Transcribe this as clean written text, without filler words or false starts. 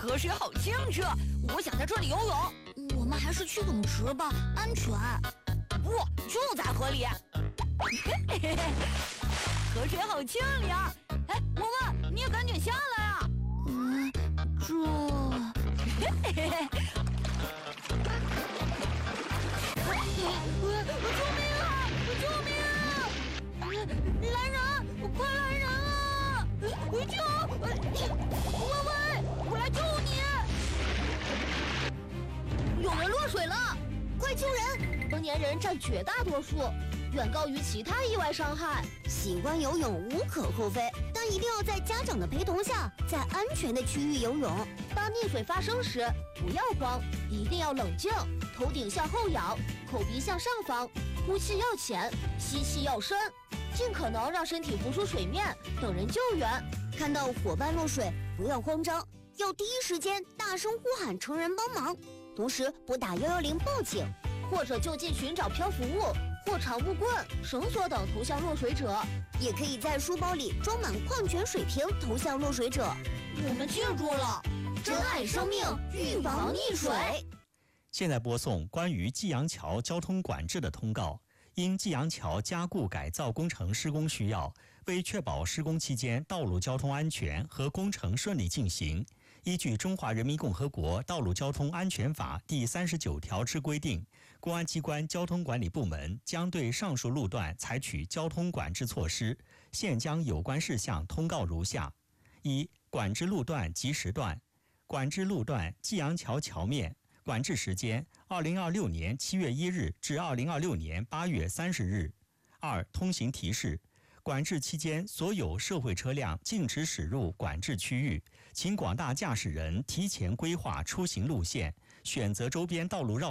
河水好清澈，我想在这里游泳。 我们还是去泳池吧，安全。 不，就在河里。河水好清凉。哎，萌萌，你也赶紧下来啊！ 这…… 救命啊！救命啊！来人，快来人啊！救！喂，我来救你！ 有人落水了，快救人！ 成年人占绝大多数，远高于其他意外伤害。 喜欢游泳无可厚非，但一定要在家长的陪同下，在安全的区域游泳。 当溺水发生时，不要慌，一定要冷静，头顶向后仰，口鼻向上方，呼气要浅，吸气要深，尽可能让身体浮出水面，等人救援。 看到伙伴落水，不要慌张，要第一时间大声呼喊成人帮忙，同时拨打110报警， 或者就近寻找漂浮物或长木棍、绳索等投向落水者。 也可以在书包里装满矿泉水瓶投向落水者。 我们记住了， 珍爱生命，预防溺水。 现在播送关于济阳桥交通管制的通告。因济阳桥加固改造工程施工需要，为确保施工期间道路交通安全和工程顺利进行，依据《中华人民共和国道路交通安全法》第39条之规定，公安机关交通管理部门将对上述路段采取交通管制措施。现将有关事项通告如下：一、管制路段及时段。管制路段济阳桥桥面，管制时间2026年7月1日至2026年8月30日。二、通行提示。管制期间，所有社会车辆禁止驶入管制区域，请广大驾驶人提前规划出行路线，选择周边道路绕